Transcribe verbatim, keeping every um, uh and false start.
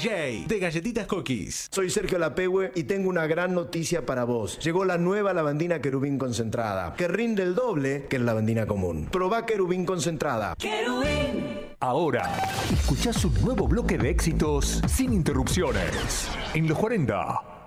J de Galletitas Cookies. Soy Sergio Lapehue y tengo una gran noticia para vos. Llegó la nueva lavandina Querubín concentrada, que rinde el doble que la lavandina común. Probá Querubín concentrada. Querubín. Ahora, escuchás un nuevo bloque de éxitos sin interrupciones. En los cuarenta.